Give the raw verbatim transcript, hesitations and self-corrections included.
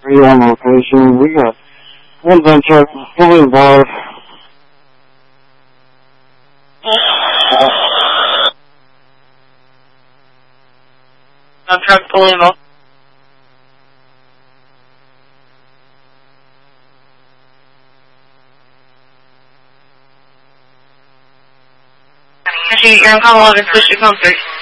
three on location. We got one dump truck fully involved. Dump truck fully involved. You're on call eleven, push to come three.